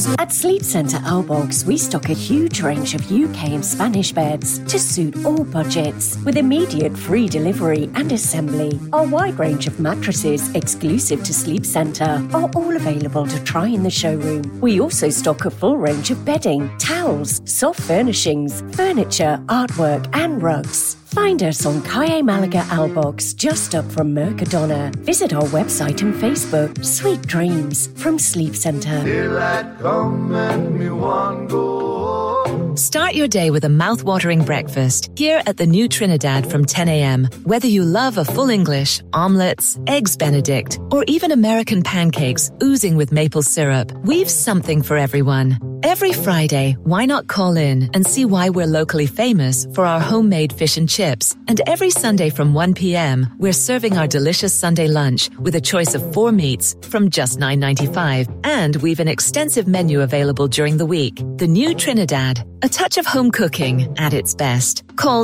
At Sleep Centre Aalborg, we stock a huge range of UK and Spanish beds to suit all budgets, with immediate free delivery and assembly. Our wide range of mattresses, exclusive to Sleep Centre, are all available to try in the showroom. We also stock a full range of bedding, towels, soft furnishings, furniture, artwork and rugs. Find us on Calle Malaga Aalborg, just up from Mercadona. Visit our website and Facebook. Sweet dreams from Sleep Centre. Start your day with a mouth-watering breakfast here at the New Trinidad from 10 a.m. Whether you love a full English, omelets, eggs Benedict, or even American pancakes oozing with maple syrup, we've something for everyone. Every Friday, why not call in and see why we're locally famous for our homemade fish and chips? And every Sunday from 1 p.m., we're serving our delicious Sunday lunch with a choice of 4 meats from just $9.95. And we've an extensive menu available during the week. The New Trinidad, a touch of home cooking at its best. Call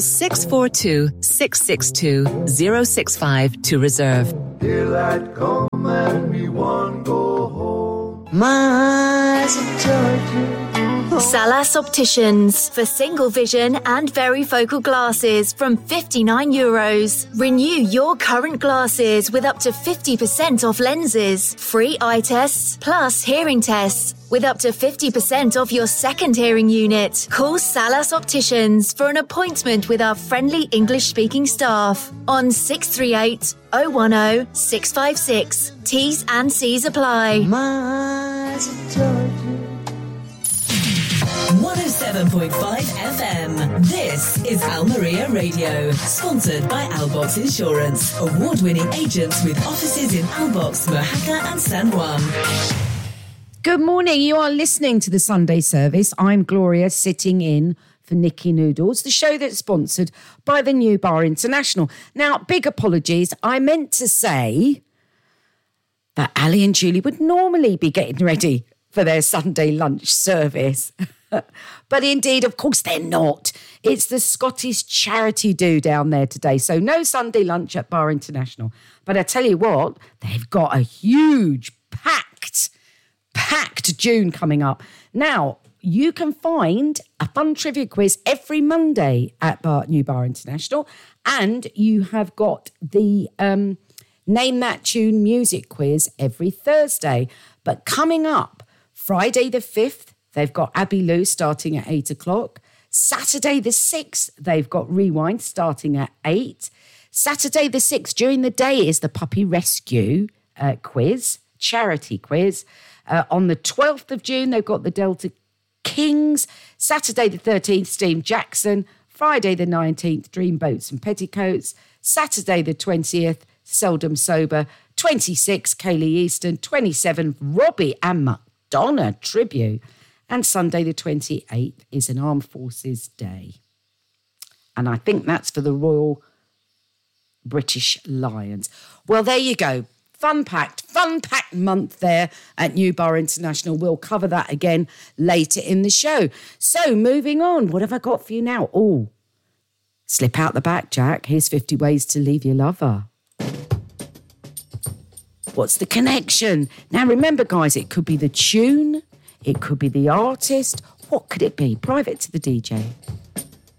642-662-065 to reserve. Daylight come and me want go home. My eyes have told you. Salas Opticians for single vision and varifocal glasses from €59. Renew your current glasses with up to 50% off lenses, free eye tests, plus hearing tests, with up to 50% off your second hearing unit. Call Salas Opticians for an appointment with our friendly English-speaking staff on 638 010 656. T's and C's apply. My eyes have told you. 107.5 FM. This is Almeria Radio, sponsored by Aalborg Insurance, award-winning agents with offices in Aalborg, Mojaca and San Juan. Good morning. You are listening to the Sunday service. I'm Gloria, sitting in for Nikki Noodles, the show that's sponsored by the New Bar International. Now, big apologies. I meant to say that Ali and Julie would normally be getting ready for their Sunday lunch service. But indeed, of course, they're not. It's the Scottish charity do down there today. So no Sunday lunch at Bar International. But I tell you what, they've got a huge, packed June coming up. Now, you can find a fun trivia quiz every Monday at New Bar International. And you have got the Name That Tune music quiz every Thursday. But coming up, Friday the 5th, they've got Abbey Lou starting at 8 o'clock. Saturday the 6th, they've got Rewind starting at 8. Saturday the 6th, during the day, is the Puppy Rescue quiz, charity quiz. On the 12th of June, they've got the Delta Kings. Saturday the 13th, Steve Jackson. Friday the 19th, Dreamboats and Petticoats. Saturday the 20th, Seldom Sober. 26th, Kaylee Easton. 27th, Robbie and Madonna tribute. And Sunday the 28th is an Armed Forces Day. And I think that's for the Royal British Lions. Well, there you go. Fun-packed month there at New Bar International. We'll cover that again later in the show. So, moving on. What have I got for you now? Oh, slip out the back, Jack. Here's 50 ways to leave your lover. What's the connection? Now, remember, guys, it could be the tune. It could be the artist. What could it be? Private to the DJ.